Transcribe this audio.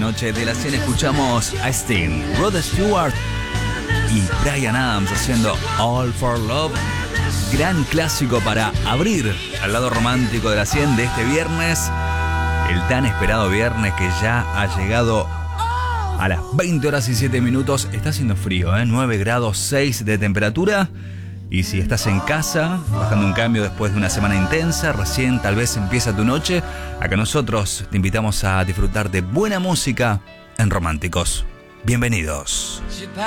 noche de la 100 escuchamos a Sting, Rod Stewart y Bryan Adams haciendo All for Love. Gran clásico para abrir al lado romántico de la 100 de este viernes. El tan esperado viernes que ya ha llegado a las 20 horas y 7 minutos. Está haciendo frío, 9 grados 6 de temperatura. Y si estás en casa, bajando un cambio después de una semana intensa, recién tal vez empieza tu noche, acá nosotros te invitamos a disfrutar de buena música en Románticos. Bienvenidos.